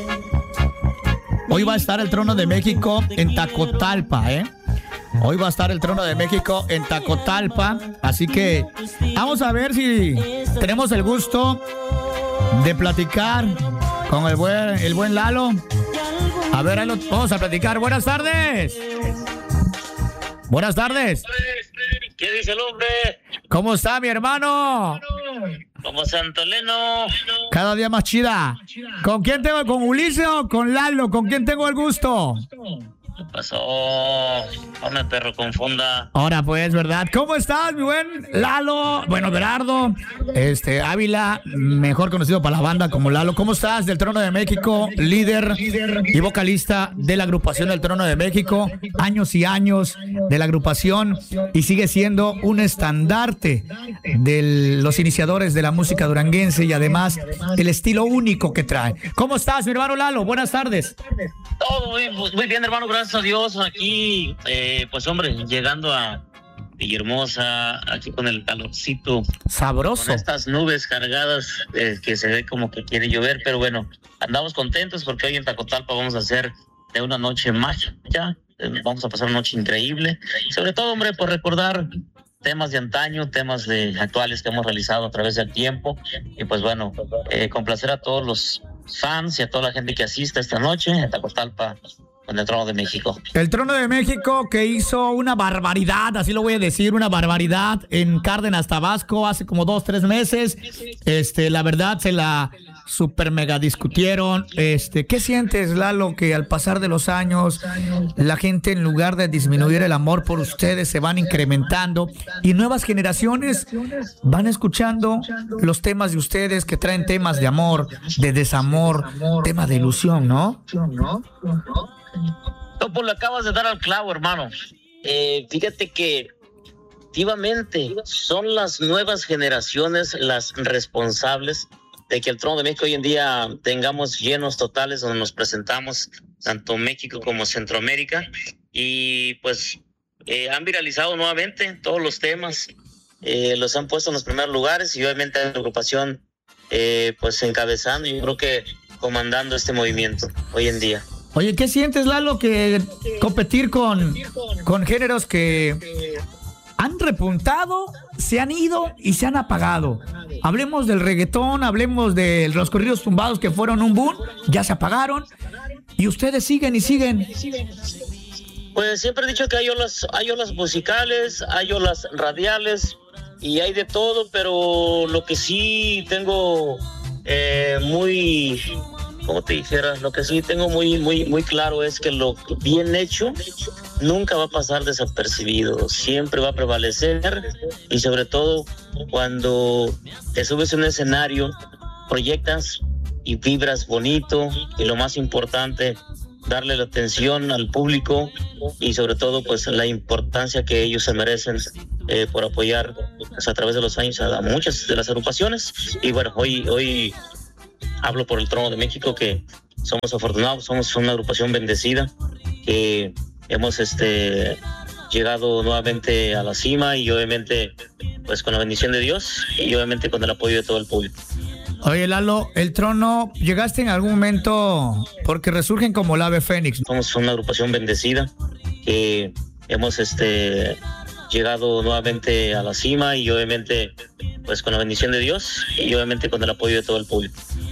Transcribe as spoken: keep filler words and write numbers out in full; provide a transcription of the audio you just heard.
Hoy va a estar el Trono de México en Tacotalpa, ¿eh? Hoy va a estar el Trono de México en Tacotalpa, así que vamos a ver si tenemos el gusto de platicar con el buen, el buen Lalo. A ver, ahí lo, vamos a platicar. Buenas tardes. Buenas tardes. ¿Qué dice el hombre? ¿Cómo está, mi hermano? Como Santoleno. Cada día más chida. ¿Con quién tengo? ¿Con Ulises o con Lalo? ¿Con quién tengo el gusto? ¿Qué pasó? No me perro confunda. Ahora pues, ¿verdad? ¿Cómo estás, mi buen Lalo? Bueno, Gerardo, este, Ávila, mejor conocido para la banda como Lalo. ¿Cómo estás? Del Trono de México, líder y vocalista de la agrupación del Trono de México, años y años de la agrupación, y sigue siendo un estandarte de los iniciadores de la música duranguense y además el estilo único que trae. ¿Cómo estás, mi hermano Lalo? Buenas tardes. Todo muy, muy bien, hermano, gracias a Dios. Aquí, eh, pues hombre, llegando a Villahermosa, aquí con el calorcito. Sabroso. Con estas nubes cargadas, eh, que se ve como que quiere llover, pero bueno, andamos contentos porque hoy en Tacotalpa vamos a hacer de una noche mágica. Eh, vamos a pasar una noche increíble. Sobre todo, hombre, por recordar temas de antaño, temas de actuales que hemos realizado a través del tiempo. Y pues bueno, eh, complacer a todos los fans y a toda la gente que asista esta noche en Tacotalpa con el Trono de México. El Trono de México que hizo una barbaridad, así lo voy a decir, una barbaridad en Cárdenas, Tabasco, hace como dos, tres meses. Este, la verdad se la super mega discutieron. Este, ¿qué sientes, Lalo, que al pasar de los años la gente, en lugar de disminuir el amor por ustedes, se van incrementando y nuevas generaciones van escuchando los temas de ustedes que traen temas de amor, de desamor, temas de ilusión, ¿no? No, pues le acabas de dar al clavo, hermano. Eh, fíjate que efectivamente son las nuevas generaciones las responsables de que el Trono de México hoy en día tengamos llenos totales donde nos presentamos, tanto México como Centroamérica, y pues eh, han viralizado nuevamente todos los temas, eh, los han puesto en los primeros lugares y obviamente la agrupación eh, pues encabezando, yo creo que comandando este movimiento hoy en día. Oye, ¿qué sientes, Lalo, que competir con, con géneros que han repuntado, se han ido y se han apagado? Hablemos del reggaetón, hablemos de los corridos tumbados que fueron un boom, ya se apagaron y ustedes siguen y siguen. Pues siempre he dicho que hay olas, hay olas musicales, hay olas radiales y hay de todo, pero lo que sí tengo eh, muy... como te dijera, lo que sí tengo muy, muy, muy claro es que lo bien hecho nunca va a pasar desapercibido, siempre va a prevalecer, y sobre todo cuando te subes a un escenario, proyectas y vibras bonito, y lo más importante, darle la atención al público y sobre todo pues la importancia que ellos se merecen eh, por apoyar pues, a través de los años a muchas de las agrupaciones. Y bueno, hoy, hoy hablo por el Trono de México, que somos afortunados, somos una agrupación bendecida, que hemos este llegado nuevamente a la cima y obviamente pues con la bendición de Dios y obviamente con el apoyo de todo el público. Oye, Lalo, el Trono, ¿llegaste en algún momento porque resurgen como el ave fénix? Somos una agrupación bendecida, que hemos este llegado nuevamente a la cima y obviamente pues con la bendición de Dios y obviamente con el apoyo de todo el público.